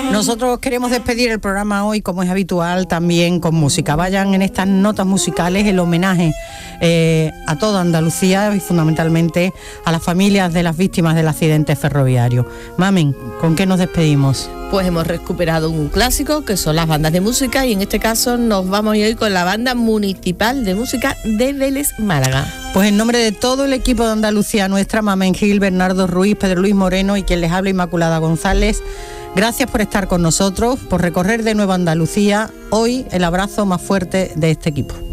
Nosotros queremos despedir el programa hoy, como es habitual, también con música. Vayan en estas notas musicales el homenaje a toda Andalucía y fundamentalmente a las familias de las víctimas del accidente ferroviario. Mamen, ¿con qué nos despedimos? Pues hemos recuperado un clásico que son las bandas de música y en este caso nos vamos hoy con la Banda Municipal de Música de Vélez, Málaga. Pues en nombre de todo el equipo de Andalucía Nuestra, Mamen Gil, Bernardo Ruiz, Pedro Luis Moreno y quien les habla, Inmaculada González, gracias por estar con nosotros, por recorrer de nuevo Andalucía. Hoy el abrazo más fuerte de este equipo.